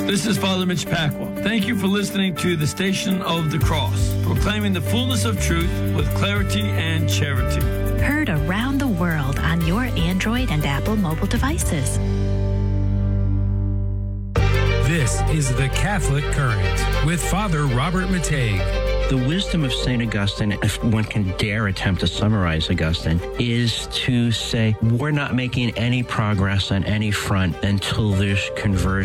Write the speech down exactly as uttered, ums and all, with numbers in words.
This is Father Mitch Pacwa. Thank you for listening to the Station of the Cross, proclaiming the fullness of truth with clarity and charity. Heard around the world on your Android and Apple mobile devices. This is The Catholic Current with Father Robert Matei. The wisdom of Saint Augustine, if one can dare attempt to summarize Augustine, is to say we're not making any progress on any front until there's conversion